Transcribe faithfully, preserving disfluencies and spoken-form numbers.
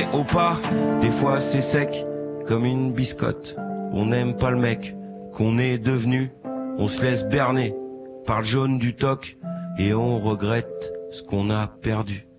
marcher au pas, des fois c'est sec comme une biscotte. On n'aime pas le mec qu'on est devenu, on se laisse berner par le jaune du toc et on regrette ce qu'on a perdu.